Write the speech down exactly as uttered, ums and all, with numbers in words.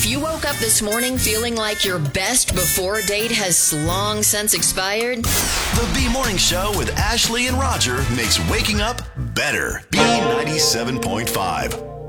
If you woke up this morning feeling like your best before date has long since expired, The B Morning Show with Ashley and Roger makes waking up better. B ninety-seven point five.